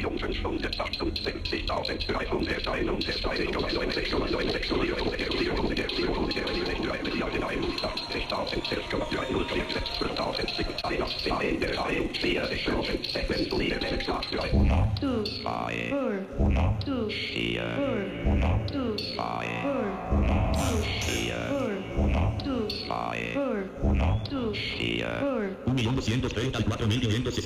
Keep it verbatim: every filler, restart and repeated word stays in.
Un millón doscientos treinta y cuatro mil quinientos